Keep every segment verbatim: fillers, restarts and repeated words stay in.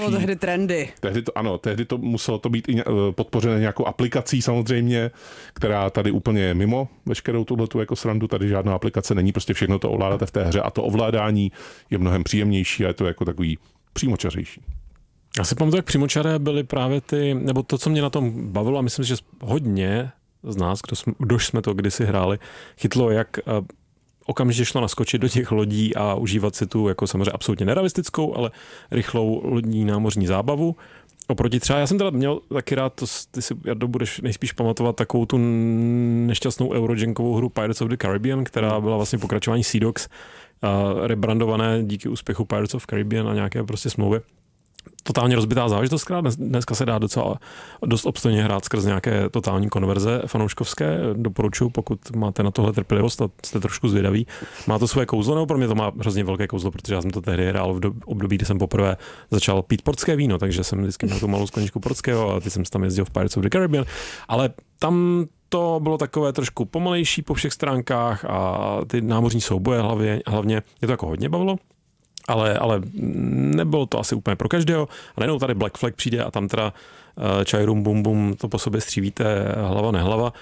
O, tehdy trendy. Tehdy to, ano, tehdy to muselo to být i podpořené nějakou aplikací samozřejmě, která tady úplně je mimo veškerou tuhletu jako srandu. Tady žádná aplikace není, prostě všechno to ovládáte v té hře a to ovládání je mnohem příjemnější a je to jako takový přímočařejší. Já si pamatuju, jak přímočaré byly právě ty, nebo to, co mě na tom bavilo, a myslím si, že hodně z nás, kdo jsme, kdož jsme to kdysi hráli, chytlo, jak okamžitě šlo naskočit do těch lodí a užívat si tu jako samozřejmě absolutně nerealistickou, ale rychlou lodní námořní zábavu. Oproti třeba, já jsem teda měl taky rád, to, ty si, Jardo, budeš nejspíš pamatovat takovou tu nešťastnou eurogenkovou hru Pirates of the Caribbean, která byla vlastně pokračování Sea Dogs, uh, rebrandované díky úspěchu Pirates of Caribbean a nějaké prostě smlouvy. Totálně rozbitá záležitost, která dneska se dá docela dost obstojně hrát skrz nějaké totální konverze fanouškovské. Doporučuji, pokud máte na tohle trpělivost a jste trošku zvědaví. Má to své kouzlo, nebo pro mě to má hrozně velké kouzlo, protože já jsem to tehdy hrál v období, kdy jsem poprvé začal pít portské víno, takže jsem vždycky měl tu malou skleničku portského a teď jsem tam jezdil v Pirates of the Caribbean. Ale tam to bylo takové trošku pomalejší po všech stránkách a ty námořní souboje hlavně, hlavně mě to jako hodně bavilo. Ale, ale nebylo to asi úplně pro každého. A najednou tady Black Flag přijde a tam teda uh, čajrum bum bum, to po sobě střívíte hlava nehlava.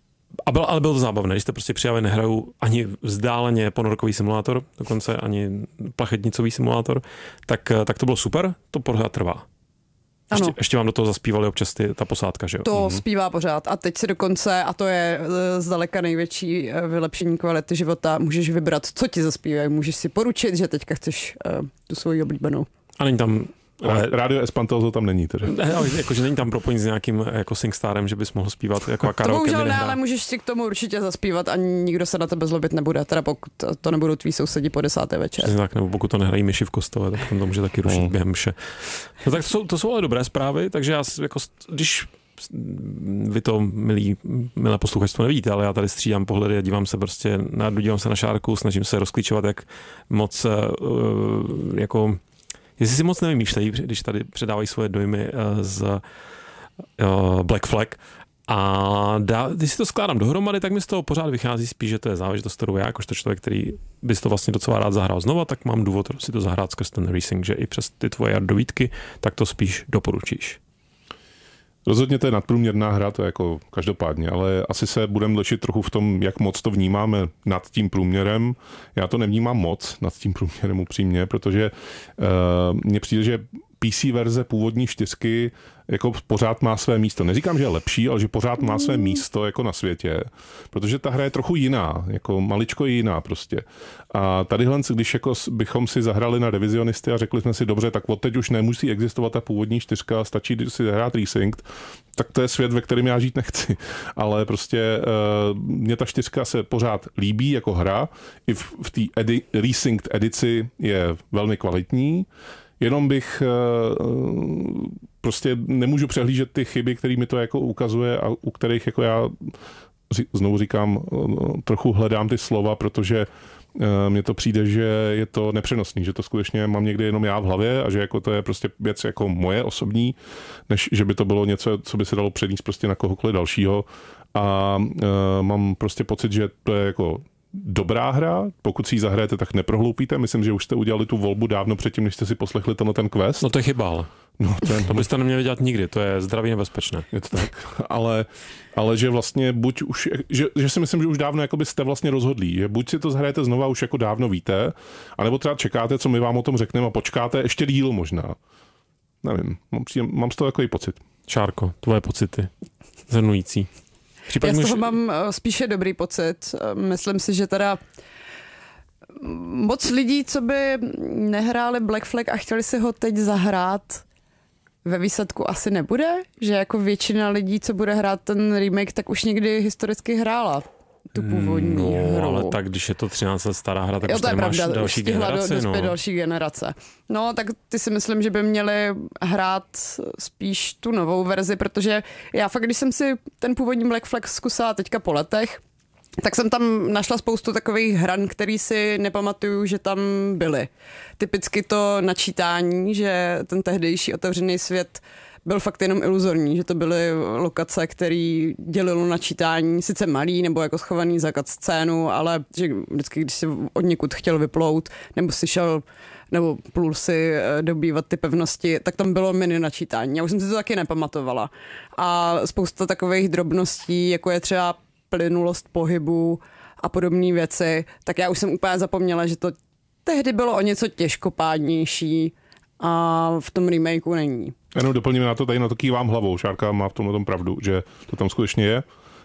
A byl, ale bylo to zábavné, když jste prostě přijali, nehraju ani vzdáleně ponorkový simulátor, dokonce ani plachetnicový simulátor, tak, tak to bylo super, to pořád trvá. Ještě, ještě vám do toho zaspívali občas ty, ta posádka, že jo? To mm-hmm. zpívá pořád a teď si dokonce, a to je zdaleka největší vylepšení kvality života, můžeš vybrat, co ti zaspívají, můžeš si poručit, že teďka chceš uh, tu svoji oblíbenou. A není tam... Ale Radio Espantoso tam není tedy. Ne, ale jakože není tam propojení s nějakým jako singstarem, že bys mohl zpívat jako karaoke. To bohužel ne, ale můžeš si k tomu určitě zaspívat a nikdo se na tebe zlobit nebude, teda pokud to nebudou tví sousedi po desáté večer. Přesně tak, nebo pokud to nehrají myši v kostele, tak tam to může taky rušit mm. během mše. No tak to jsou, to jsou ale dobré zprávy, takže já jako, když vy to, milí, milé posluchačstvo, nevidíte, ale já tady střídám pohledy a dívám se prostě, na, dívám se na šárku, snažím se rozklíčovat, jak moc uh, jako jestli si moc nevymýšlejí, když tady předávají svoje dojmy z uh, Black Flag. A dá, když si to skládám dohromady, tak mi z toho pořád vychází spíš, že to je záležitost, kterou já, jakožto člověk, který by to vlastně docela rád zahrál znova, tak mám důvod si to zahrát skrz ten racing, že i přes ty tvoje Jardovídky, tak to spíš doporučíš. Rozhodně to je nadprůměrná hra, to je jako každopádně, ale asi se budeme lišit trochu v tom, jak moc to vnímáme nad tím průměrem. Já to nevnímám moc nad tím průměrem upřímně, protože uh, mně přijde, že P C verze původní čtyřky jako pořád má své místo. Neříkám, že je lepší, ale že pořád má své místo jako na světě, protože ta hra je trochu jiná, jako maličko jiná prostě. A tadyhle, když jako bychom si zahrali na revizionisty a řekli jsme si, dobře, tak od teď už nemusí existovat ta původní čtyřka, stačí si hrát Resynced, tak to je svět, ve kterém já žít nechci. Ale prostě uh, mě ta čtyřka se pořád líbí jako hra, i v, v té edi- Resynced edici je velmi kvalitní. Jenom bych prostě nemůžu přehlížet ty chyby, které mi to jako ukazuje a u kterých jako já znovu říkám, trochu hledám ty slova, protože mně to přijde, že je to nepřenosný, že to skutečně mám někdy jenom já v hlavě a že jako to je prostě věc jako moje osobní, než že by to bylo něco, co by se dalo předníst prostě na kohokoliv dalšího. A mám prostě pocit, že to je jako dobrá hra, pokud si ji zahrajete, tak neprohloupíte. Myslím, že už jste udělali tu volbu dávno předtím, než jste si poslechli tenhle ten quest. No to je chyba, ale. No, to, je... to byste neměli dělat nikdy, to je zdraví nebezpečné. Je to tak, ale, ale že vlastně buď už, že, že si myslím, že už dávno jako byste vlastně rozhodlí, že buď si to zahrajete znova, už jako dávno víte, anebo třeba čekáte, co my vám o tom řekneme a počkáte ještě díl možná. Nevím, mám, mám z toho takový pocit. Šárko, tvoje pocity, zhrnující. Případně Já z toho můž... mám spíše dobrý pocit. Myslím si, že teda moc lidí, co by nehráli Black Flag a chtěli si ho teď zahrát, ve výsledku asi nebude? Že jako většina lidí, co bude hrát ten remake, tak už někdy historicky hrála tu původní no, hru. Ale tak, když je to třináct let stará hra, tak jo, už tady máš další generaci. Do, no. další generace. No, tak ty si myslím, že by měli hrát spíš tu novou verzi, protože já fakt, když jsem si ten původní Black Flag zkusila teďka po letech, tak jsem tam našla spoustu takových hran, který si nepamatuju, že tam byly. Typicky to načítání, že ten tehdejší otevřený svět byl fakt jenom iluzorní, že to byly lokace, které dělilo načítání, sice malý nebo jako schovaný za scénu, ale že vždycky, když si od někud chtěl vyplout nebo si šel nebo plul si dobývat ty pevnosti, tak tam bylo mini načítání. Já už jsem si to taky nepamatovala. A spousta takových drobností, jako je třeba plynulost pohybu a podobné věci, tak já už jsem úplně zapomněla, že to tehdy bylo o něco těžkopádnější a v tom remakeu není. Jenom doplníme na to, tady na to kývám hlavou. Šárka má v tomhle tom pravdu, že to tam skutečně je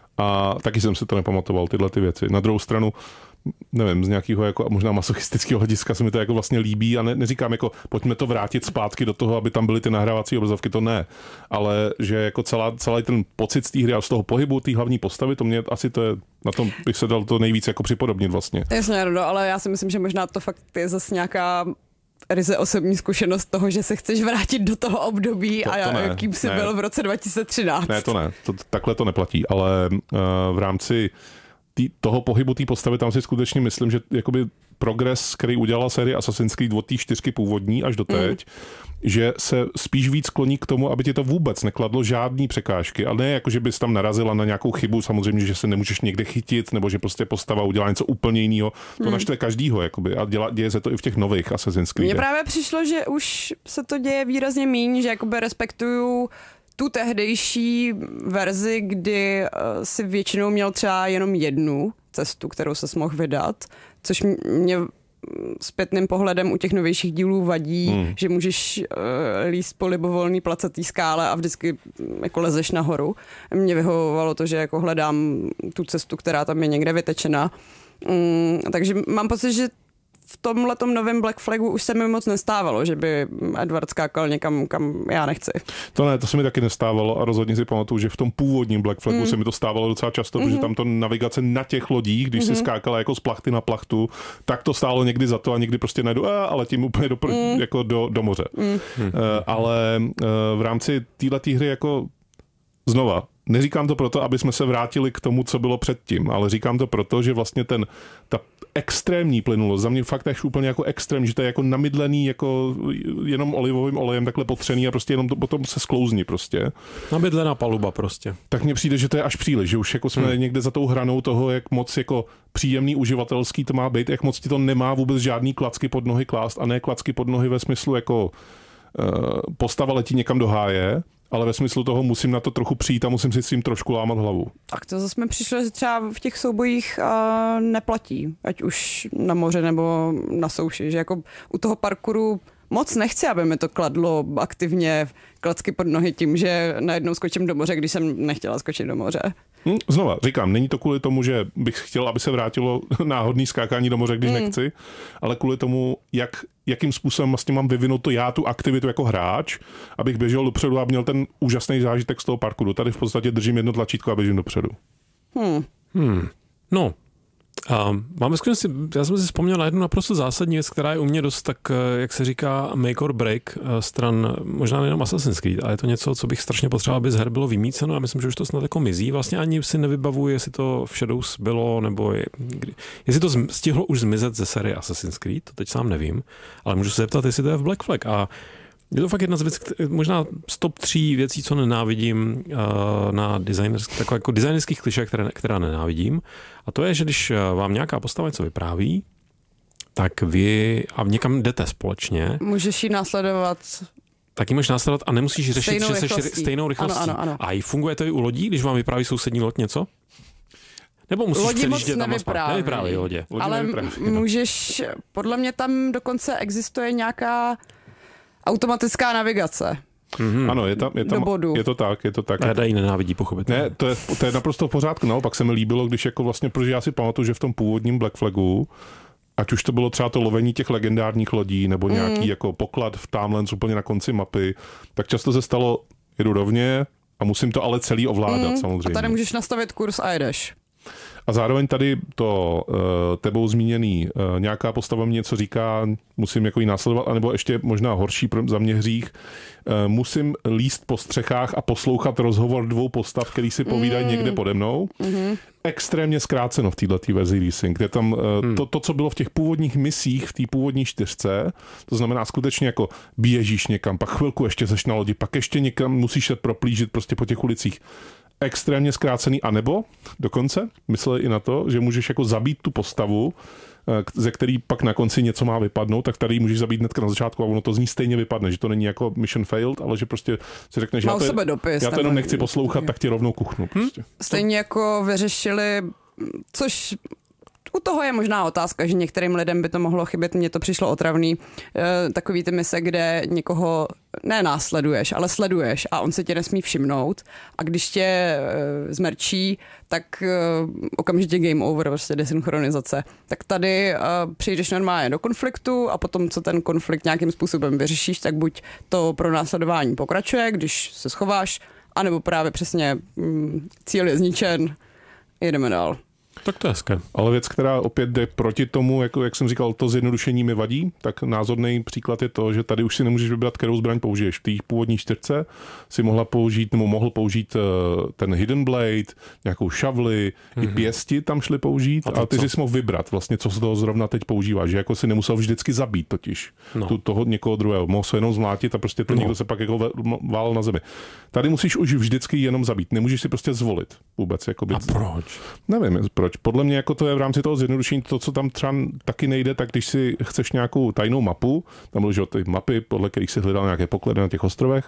a taky jsem si to nepamatoval, tyhle ty věci. Na druhou stranu, nevím, z nějakého jako možná masochistického hlediska se mi to jako vlastně líbí a ne, neříkám jako pojďme to vrátit zpátky do toho, aby tam byly ty nahrávací obrazovky, to ne, ale že jako celá, celý ten pocit z té hry a z toho pohybu té hlavní postavy, to mě asi to je, na tom bych se dal to nejvíc jako připodobnit vlastně. Jasně, no, ale já si myslím, že možná to fakt je zase nějaká ryze osobní zkušenost toho, že se chceš vrátit do toho období to, to a ne, jakým jsi ne. byl v roce dva tisíce třináct. Ne, to ne, to, takhle to neplatí, ale uh, v rámci tý, toho pohybu té postavy tam si skutečně myslím, že jakoby progres, který udělala série Assassin's Creed od té čtyřky původní až do teď, mm. že se spíš víc kloní k tomu, aby ti to vůbec nekladlo žádný překážky, ale ne jako, že bys tam narazila na nějakou chybu, samozřejmě, že se nemůžeš někde chytit, nebo že prostě postava udělá něco úplně jiného. To mm. naštve každýho, jakoby, a děla, děje se to i v těch nových Assassin's Creed. Mně právě přišlo, že už se to děje výrazně míň, že jakoby respektuju tu tehdejší verzi, kdy si většinou měl třeba jenom jednu cestu, kterou ses mohl vydat, což mě zpětným pohledem u těch novějších dílů vadí, hmm. že můžeš uh, líst po libovolný placatý skále a vždycky jako lezeš nahoru. Mně vyhovovalo to, že jako hledám tu cestu, která tam je někde vytečena. Um, takže mám pocit, že v tomhletom novém Black Flagu už se mi moc nestávalo, že by Edward skákal někam, kam já nechci. To ne, to se mi taky nestávalo a rozhodně si pamatuju, že v tom původním Black Flagu mm. se mi to stávalo docela často, mm-hmm. protože tam to navigace na těch lodích, když mm-hmm. si skákala jako z plachty na plachtu, tak to stálo někdy za to a někdy prostě najdu, a, ale tím úplně do, mm. jako do, do moře. Mm. Uh, ale uh, v rámci této hry jako znova, neříkám to proto, aby jsme se vrátili k tomu, co bylo předtím, ale říkám to proto, že vlastně ten, ta extrémní plynulost, za mě fakt až úplně jako extrém, že to je jako namydlený, jako jenom olivovým olejem takhle potřený a prostě jenom to potom se sklouzní prostě. Namydlená paluba prostě. Tak mně přijde, že to je až příliš, že už jako jsme hmm. někde za tou hranou toho, jak moc jako příjemný uživatelský to má být, jak moc ti to nemá vůbec žádný klacky pod nohy klást a ne klacky pod nohy ve smyslu jako uh, postava letí někam do háje, ale ve smyslu toho musím na to trochu přijít a musím si s tím trošku lámat hlavu. Tak to zase mi přišlo, že třeba v těch soubojích uh, neplatí, ať už na moře nebo na souši, že jako u toho parkouru moc nechci, aby mi to kladlo aktivně klacky pod nohy tím, že najednou skočím do moře, když jsem nechtěla skočit do moře. Hmm, znova, říkám, není to kvůli tomu, že bych chtěl, aby se vrátilo náhodný skákání do moře, když hmm. nechci, ale kvůli tomu, jak, jakým způsobem vlastně mám vyvinout to já, tu aktivitu jako hráč, abych běžel dopředu a měl ten úžasný zážitek z toho parkouru. Tady v podstatě držím jedno tlačítko a běžím dopředu. Hmm. Hmm. No, a máme skutečně, já jsem si vzpomněl na jednu naprosto zásadní věc, která je u mě dost tak, jak se říká, make or break stran, možná nejenom Assassin's Creed, ale je to něco, co bych strašně potřeboval, aby z her bylo vymýceno a myslím, že už to snad jako mizí. Vlastně ani si nevybavuji, jestli to v Shadows bylo, nebo je, jestli to stihlo už zmizet ze série Assassin's Creed, to teď sám nevím, ale můžu se zeptat, jestli to je v Black Flag. A je to fakt jedna z věcí, možná z top tří věcí, co nenávidím uh, na designerských, takové jako designerských kliších, které, která nenávidím. A to je, že když vám nějaká postava něco vypráví, tak vy a někam jdete společně. Můžeš ji následovat. Tak ji můžeš následovat a nemusíš řešit, stejnou že jsi stejnou rychlostí. Ano, ano, ano. A i funguje to i u lodí, když vám vypráví sousední loď něco? Nebo musíš lodi předjíždět tam nevypráví. Nevypráví lodě. Lodi ale nevypráví, můžeš, podle mě tam dokonce existuje nějaká automatická navigace. Mm-hmm. Ano, je, tam, je, tam, je to tak, je to tak. A ji nenávidí, pochopitelně. Ne, to je, to je naprosto v pořádku, naopak se mi líbilo, když jako vlastně, protože já si pamatuju, že v tom původním Black Flagu, ať už to bylo třeba to lovení těch legendárních lodí, nebo nějaký mm. jako poklad v Tamlands úplně na konci mapy, tak často se stalo, jedu rovně a musím to ale celý ovládat, mm. samozřejmě. A tady můžeš nastavit kurz a jedeš. A zároveň tady to uh, tebou zmíněný, uh, nějaká postava mě něco říká, musím jako jí následovat, anebo ještě možná horší pro, za mě hřích, uh, musím líst po střechách a poslouchat rozhovor dvou postav, který si povídají mm. někde pode mnou. Mm-hmm. Extrémně zkráceno v této verzi Rising, kde tam uh, hmm. to, to, co bylo v těch původních misích, v té původní čtyřce, to znamená skutečně jako běžíš někam, pak chvilku ještě seš na lodi, pak ještě někam musíš se proplížit prostě po těch ulicích. Extrémně zkrácený, anebo dokonce mysleli i na to, že můžeš jako zabít tu postavu, ze který pak na konci něco má vypadnout, tak tady můžeš zabít hnedka na začátku a ono to z ní stejně vypadne, že to není jako mission failed, ale že prostě si řekneš, já to, dopis, já to jenom nechci poslouchat, tak ti rovnou kuchnu. Prostě. Hm? Stejně jako vyřešili, což u toho je možná otázka, že některým lidem by to mohlo chybět, mně to přišlo otravný, takový ty mise, kde někoho ne následuješ, ale sleduješ a on se tě nesmí všimnout a když tě zmerčí, tak okamžitě game over, prostě desynchronizace. Tak tady přijdeš normálně do konfliktu a potom, co ten konflikt nějakým způsobem vyřešíš, tak buď to pronásledování pokračuje, když se schováš, anebo právě přesně cíl je zničen, jedeme dál. Tak to je hezké. Ale věc, která opět jde proti tomu, jako jak jsem říkal, to zjednodušení mi vadí, tak názorný příklad je to, že tady už si nemůžeš vybrat, kterou zbraň použiješ. V té původní čtyřce si mohla použít, nebo mohl použít ten Hidden Blade, nějakou šavli, mm-hmm. i pěsti tam šli použít a, a ty co? si mohl vybrat vlastně, co z toho zrovna teď používáš, že jako si nemusel vždycky zabít totiž no. tu, toho někoho druhého. Mohl se jenom zmlátit a prostě ten no. někdo se pak jako válel na zemi. Tady musíš už vždycky jenom zabít, nemůžeš si prostě zvolit vůbec. Jakoby. A proč? Nevím, proč. Podle mě jako to je v rámci toho zjednodušení to, co tam třeba taky nejde, tak když si chceš nějakou tajnou mapu, tam byly, že ty mapy, podle kterých si hledal nějaké poklady na těch ostrovech.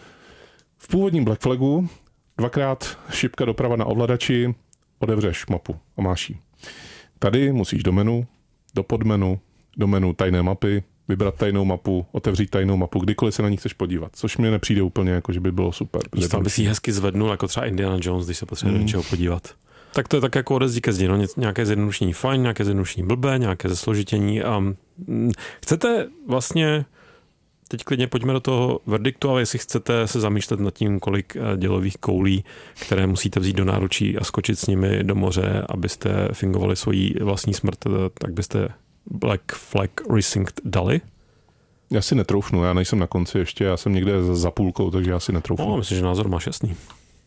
V původním Black Flagu dvakrát šipka doprava na ovladači, otevřeš mapu a máš ji. Tady musíš do menu, do podmenu, do menu tajné mapy, vybrat tajnou mapu, otevřít tajnou mapu, kdykoliv se na ní chceš podívat, což mi nepřijde úplně jako, že by bylo super. Tam by si hezky zvednul, jako třeba Indiana Jones, když se potřebuje mm. do něčeho podívat. Tak to je tak jako ode zdi ke zdi, no, nějaké zjednodušení fajn, nějaké zjednodušení blbé, nějaké zesložitění. A chcete vlastně, teď klidně pojďme do toho verdiktu, ale jestli chcete se zamýšlet nad tím, kolik dělových koulí, které musíte vzít do náručí a skočit s nimi do moře, abyste fingovali svoji vlastní smrt, tak byste Black Flag Rising dali? Já si netroufnu, já nejsem na konci ještě, já jsem někde za půlkou, takže já si netroufnu. No, myslím, že názor máš jasný.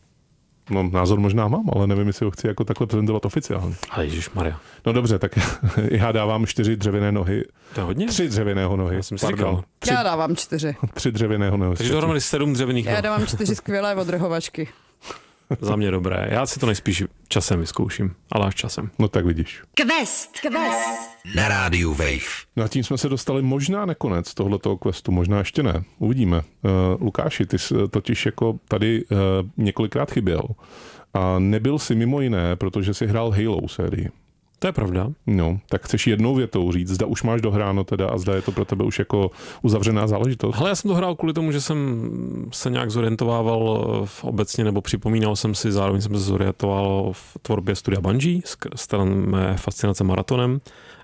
No, názor možná mám, ale nevím, jestli ho chci jako takhle prezentovat oficiálně. Ale ježišmarja. No dobře, tak já dávám čtyři dřevěné nohy. To je hodně? Tři dřevěného nohy. Já jsem si říkal. Tři, já dávám čtyři. Tři dřevěného nohy. Takže dohromady sedm dřevěných noh. Já dávám čtyři skvělé odrhovačky. Za mě dobré. Já si to nejspíš časem vyzkouším, ale až časem. No tak vidíš. Quest, quest. Na rádiu Wave. No a tím jsme se dostali možná na konec tohletoho questu, možná ještě ne. Uvidíme. Uh, Lukáši, ty jsi totiž jako tady uh, několikrát chyběl. A nebyl si mimo jiné, protože si hrál Halo sérii. To je pravda. No, tak chceš jednou větou říct, zda už máš dohráno teda a zda je to pro tebe už jako uzavřená záležitost? Ale já jsem to hrál kvůli tomu, že jsem se nějak zorientovával v obecně, nebo připomínal jsem si, zároveň jsem se zorientoval v tvorbě studia Bungie, stran mé fascinace maratonem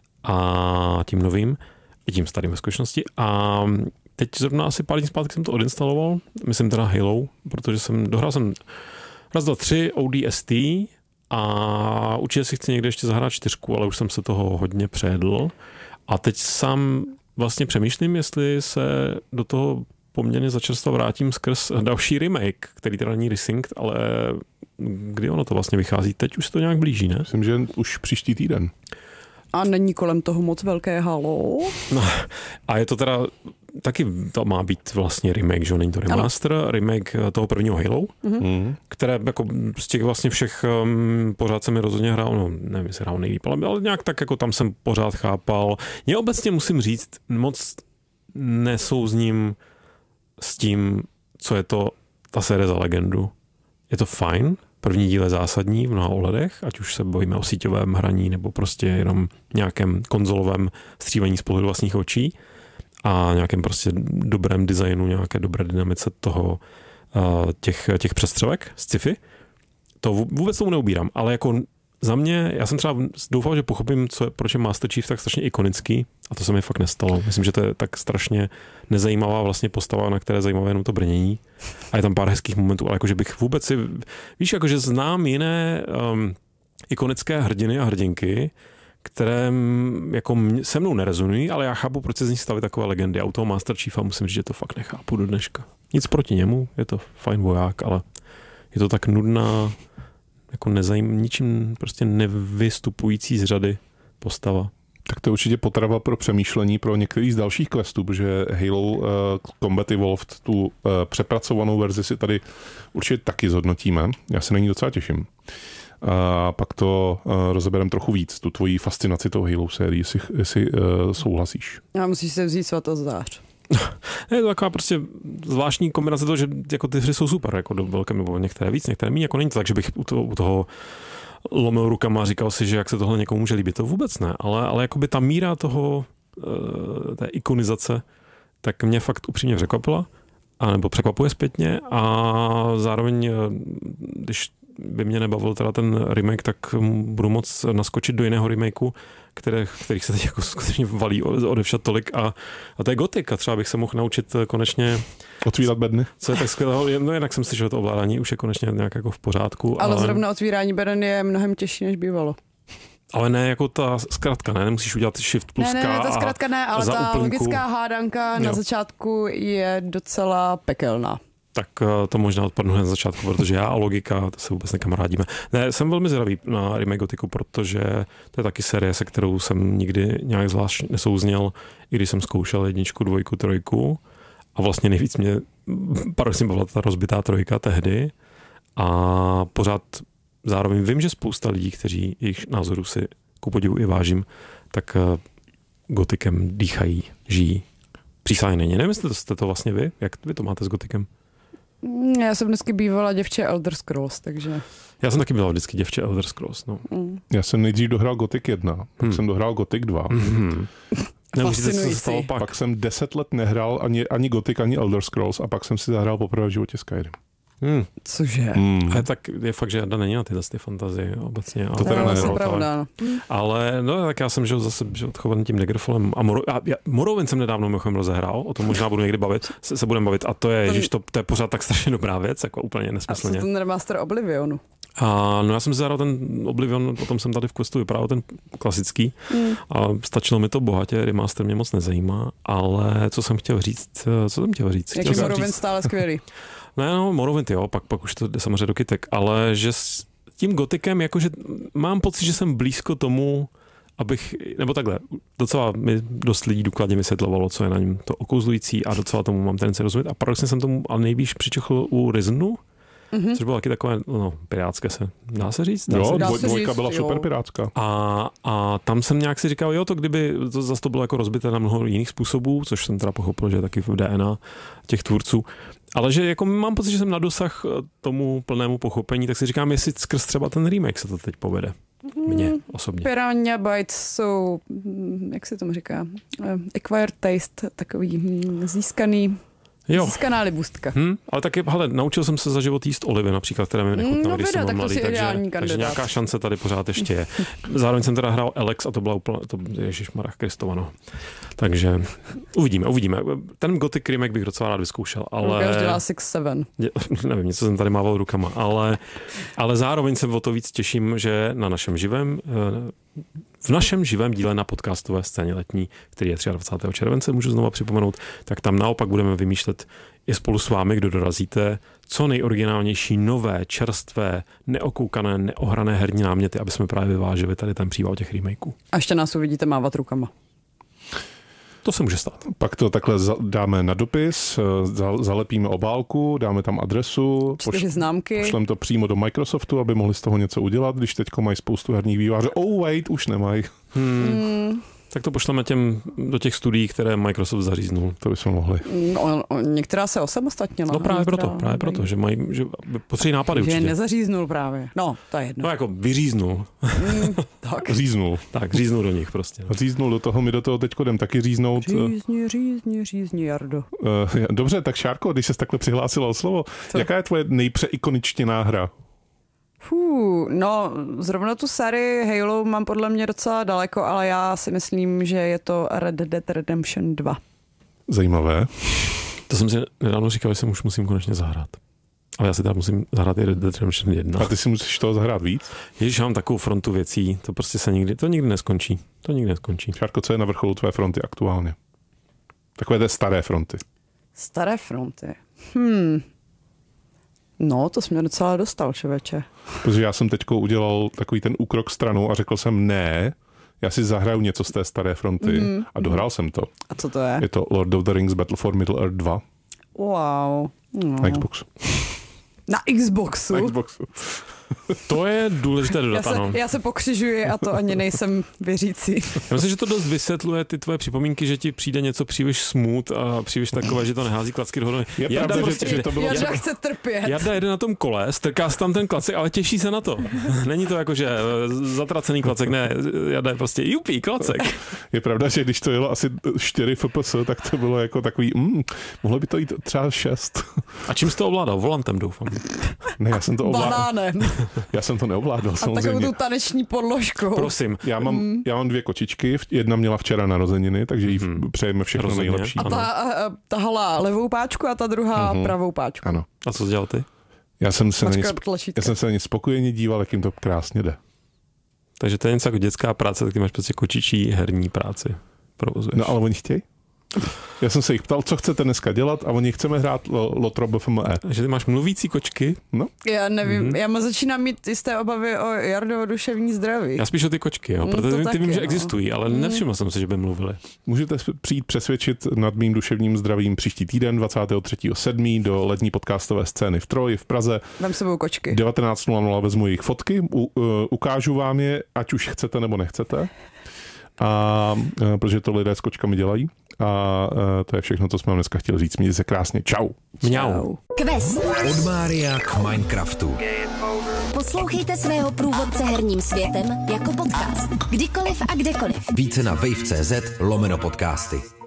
a tím novým, i tím starým ve skutečnosti. A teď zrovna asi pár dní zpátky jsem to odinstaloval, myslím teda Halo, protože jsem dohrál jsem raz, dva, tři, O D S T a určitě si chci někde ještě zahrát čtyřku, ale už jsem se toho hodně přejedl. A teď sám vlastně přemýšlím, jestli se do toho poměrně začerstva vrátím skrz další remake, který teda není Rising, ale kdy ono to vlastně vychází? Teď už se to nějak blíží, ne? Myslím, že už příští týden. A není kolem toho moc velké halo? No, a je to teda, taky to má být vlastně remake, že není to remaster, ano. Remake toho prvního Halo, mm-hmm. které jako z těch vlastně všech um, pořád se mi rozhodně hrál, no nevím, jestli hrál nejlíp, ale, ale nějak tak jako tam jsem pořád chápal. Já obecně musím říct, moc nesouzním s tím, co je to ta série za legendu. Je to fajn, první díl je zásadní v mnoha ohledech, ať už se bojíme o síťovém hraní nebo prostě jenom nějakém konzolovém střílení z pohledu vlastních očí a nějakém prostě dobrém designu, nějaké dobré dynamice toho těch, těch přestřelek z sci-fi. To vůbec tomu neubírám, ale jako za mě, já jsem třeba doufal, že pochopím, co je, proč je Master Chief tak strašně ikonický a to se mi fakt nestalo. Myslím, že to je tak strašně nezajímavá vlastně postava, na které je zajímavé jenom to brnění a je tam pár hezkých momentů, ale jakože bych vůbec si, víš, jakože znám jiné um, ikonické hrdiny a hrdinky, které jako se mnou nerezonují, ale já chápu, proč se z nich staví takové legendy. A u toho Master Chiefa musím říct, že to fakt nechápu do dneška. Nic proti němu, je to fajn voják, ale je to tak nudná, jako nezajím, ničím prostě nevystupující z řady postava. Tak to je určitě potrava pro přemýšlení pro některý z dalších questů, protože Halo uh, Combat Evolved, tu uh, přepracovanou verzi si tady určitě taky zhodnotíme. Já se na ní docela těším. A pak to uh, rozebereme trochu víc, tu tvoji fascinaci toho Halo sérii, jestli, jestli uh, souhlasíš. Já musíš se vzít svatozář. Je to taková prostě zvláštní kombinace toho, že jako ty hry jsou super, jako do velké, nebo některé víc, některé méně, jako není to tak, že bych u toho, u toho lomil rukama a říkal si, že jak se tohle někomu může líbit, to vůbec ne, ale, ale jakoby ta míra toho, té ikonizace, tak mě fakt upřímně překvapila, anebo překvapuje zpětně a zároveň, když by mě nebavil teda ten remake, tak budu moc naskočit do jiného remakeu, které, kterých se teď jako skutečně valí odevšat tolik a, a to je Gothic a třeba bych se mohl naučit konečně otvírat bedny. Co je tak skvělého, no jinak jsem si, že to ovládání už je konečně nějak jako v pořádku. Ale, ale zrovna otvírání beden je mnohem těžší, než bývalo. Ale ne jako ta zkratka, ne, nemusíš udělat shift plus K. Ne, ne, ne, ta zkratka ne, ale ta úplnku. Logická hádanka jo. Na začátku je docela pekelná. Tak to možná odpadnu na začátku, protože já a logika, to se vůbec nekamarádíme. Ne, jsem velmi zvědavý na remake Gothicu, protože to je taky série, se kterou jsem nikdy nějak zvlášť nesouzněl, i když jsem zkoušel jedničku, dvojku, trojku a vlastně nejvíc mě paradoxně bavila ta rozbitá trojka tehdy a pořád zároveň vím, že spousta lidí, kteří jejich názorů si ku podivu i vážím, tak Gothicem dýchají, žijí. Přísahej není. Nevím, jestli to jste to vlastně vy? Jak vy to máte s Gothicem? Já jsem vždycky bývala děvče Elder Scrolls, takže... Já jsem taky byla vždycky děvče Elder Scrolls, no. Mm. Já jsem nejdřív dohrál Gothic jedna, pak hmm. jsem dohrál Gothic dva. Hmm. Fascinující. Pak. pak jsem deset let nehrál ani, ani Gothic, ani Elder Scrolls a pak jsem si zahrál poprvé v životě Skyrim. Hmm. Cože? Hmm. Ale tak je fakt, že Jarda není na tyhle ty fantazie obecně. To teda ne, ne, no, pravda, no. Ale no, tak já jsem žil zase žil odchovaný tím Daggerfallem a Moro, Morrowind jsem nedávno mimochodem rozehrál, o tom možná budu někdy bavit, se, se budeme bavit a to je, ten... ježiš, to, to je pořád tak strašně dobrá věc, jako úplně nesmyslně. A co ten remaster Oblivionu? A no já jsem si zahrál ten Oblivion, potom jsem tady v questu vypadal ten klasický mm. a stačilo mi to bohatě, remaster mě moc nezajímá, ale co jsem chtěl říct, co jsem chtěl říct? Jaký Morrowind stále skvělý. Ne, no, Morrowind jo, pak, pak už to jde samozřejmě do kytek, ale že s tím Gothicem, jakože mám pocit, že jsem blízko tomu, abych, nebo takhle, docela mi dost lidí důkladně vysvětlovalo, co je na něm to okouzlující a docela tomu mám tendenci rozumět a paradoxně jsem tomu ale nejvíc přičochl u Rysenu, mm-hmm. což bylo taky takové, no, pirátské se, dá se říct? Dá jo, se, dvoj, dvojka dvojka byla jo. super pirátská. A, a tam jsem nějak si říkal, jo, to kdyby, to zase to bylo jako rozbité na mnoho jiných způsobů, což jsem teda pochopil, že je taky v D N A těch tvůrců, ale že jako mám pocit, že jsem na dosah tomu plnému pochopení, tak si říkám, jestli skrz třeba ten remake se to teď povede. Mně osobně. Piranha Bytes jsou, jak se tomu říká, acquired taste, takový získaný, jo. získaná libůstka. Hmm, ale taky, hele, naučil jsem se za život jíst olivy například, které mi nechutnaly, no, když jsem byl mladý, takže, takže nějaká šance tady pořád ještě je. Zároveň jsem teda hrál Alex a to byla úplně, to ježišmarja Kristova, no. Takže uvidíme, uvidíme. Ten Gothic remake bych docela rád vyzkoušel, ale... Lukáš dělá six seven. Nevím, něco jsem tady mával rukama, ale, ale zároveň se o to víc těším, že na našem živém v našem živém díle na podcastové scéně letní, který je dvacátého třetího července, můžu znova připomenout, tak tam naopak budeme vymýšlet i spolu s vámi, kdo dorazíte, co nejoriginálnější, nové, čerstvé, neokoukané, neohrané herní náměty, aby jsme právě vyvážili tady ten příval těch remakeů. A ještě nás uvidíte mávat rukama. To se může stát. Pak to takhle dáme na dopis, zalepíme obálku, dáme tam adresu, čtyři známky. Pošlem to přímo do Microsoftu, aby mohli z toho něco udělat, když teďko mají spoustu herních vývojářů. Oh wait, už nemají. Hmm. Hmm. Tak to pošleme těm do těch studií, které Microsoft zaříznul. To bychom mohli. No, některá se osamostatnila. No právě proto, právě proto, že mají, že potřebují nápady že určitě. Že nezaříznul právě. No, to je jedno. No jako vyříznul. Mm, tak. Říznul. Tak, říznul do nich prostě. Říznul do toho, my do toho teďko jdem taky říznout. Řízni, řízni, řízni, Jardo. Dobře, tak Šárko, když ses takhle přihlásila o slovo, co? Jaká je tvoje nejpřeikoničtěná hra? Fů, no, zrovna tu sérii Halo mám podle mě docela daleko, ale já si myslím, že je to Red Dead Redemption dva. Zajímavé. To jsem si nedávno říkal, že jsem už musím konečně zahrát. Ale já si tam musím zahrát i Red Dead Redemption jedna. A ty si musíš toho zahrát víc? Ježíš, mám takovou frontu věcí, to prostě se nikdy, to nikdy neskončí. To nikdy neskončí. Šárko, co je na vrcholu tvé fronty aktuálně? Takové té staré fronty. Staré fronty. Hmm. No, to jsi mě docela dostal, člověče. Protože já jsem teďko udělal takový ten úkrok stranou a řekl jsem ne, já si zahraju něco z té staré fronty mm-hmm. a dohrál jsem to. A co to je? Je to Lord of the Rings Battle for Middle-earth dva. Wow. No. Na Xboxu. Na Xboxu? Na Xboxu. To je důležité dodat, já se, ano. já se pokřižuji a to ani nejsem věřící. Já myslím, že to dost vysvětluje ty tvoje připomínky, že ti přijde něco příliš smooth a příliš takové, že to nehází klacky do hodiny. Je Jarda, pravda, prostě, že, že to bylo... Jarda chce trpět. Jarda jede na tom kole, strká si tam ten klacek, ale těší se na to. Není to jako, že zatracený klacek, ne, Jarda je prostě jupí, klacek. Je pravda, že když to jelo asi čtyři F P S, tak to bylo jako takový, mm, mohlo by to jít třeba šest. A čím jsi to ovládal? Volantem, doufám. Ne, já jsem to ovládal. Banánem. Já jsem to neovládal, a samozřejmě. takovou tu taneční podložkou. Prosím. Já mám, mm. já mám dvě kočičky, jedna měla včera narozeniny, takže jí mm. přejeme všechno Rozhodně. nejlepší. A ta tahala levou páčku a ta druhá mm-hmm. pravou páčku. Ano. A co jsi dělal ty? Já jsem se, na ně, já jsem se na ně spokojeně díval, jak jim to krásně jde. Takže to je něco jako dětská práce, tak ty máš prostě kočičí herní práci. Provozuješ. No ale oni chtějí. Já jsem se jich ptal, co chcete dneska dělat a oni chceme hrát Lotro B F M E. Že ty máš mluvící kočky? No. Já nevím, mm-hmm. já začínám mít jisté obavy o Jardovo duševní zdraví. Já spíš o ty kočky, jo, protože no ty vím, že no. existují, ale mm. nevšiml jsem se, že by mluvili. Můžete přijít přesvědčit nad mým duševním zdravím příští týden dvacátého třetího sedmého do lední podcastové scény v Troji v Praze. Vem sebou kočky. devatenáct nula nula vezmu jejich fotky, u, uh, ukážu vám je, ať už chcete nebo nechcete. A uh, protože to lidé s kočkami dělají. A uh, to je všechno, co jsme vám dneska chtěli říct. Mějte se krásně. Čau. Mňau. Quest. Od Mária k Minecraftu. Poslouchejte svého průvodce herním světem jako podcast. Kdykoliv a kdekoliv. Více na wave tečka cz lomeno podcasty.